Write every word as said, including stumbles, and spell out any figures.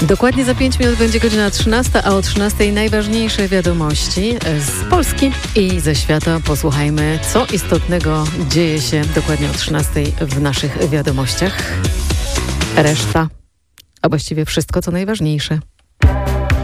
Dokładnie za pięć minut będzie godzina trzynasta, a o trzynastej najważniejsze wiadomości z Polski i ze świata. Posłuchajmy, co istotnego dzieje się dokładnie o trzynastej w naszych wiadomościach. Reszta, a właściwie wszystko, co najważniejsze.